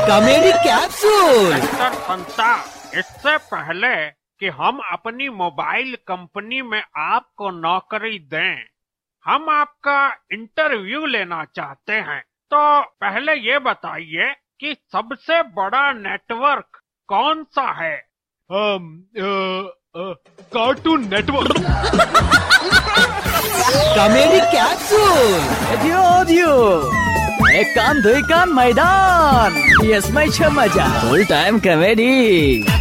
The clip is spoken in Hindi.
Comedy capsule. मिस्टर संता, इससे पहले कि हम अपनी मोबाइल कंपनी में आपको नौकरी दें, हम आपका इंटरव्यू लेना चाहते हैं। तो पहले ये बताइए कि सबसे बड़ा नेटवर्क कौन सा है? Cartoon network. Comedy capsule. दियो एक कान दुई कान मैदान, यसमै छ मजा। Full time comedy.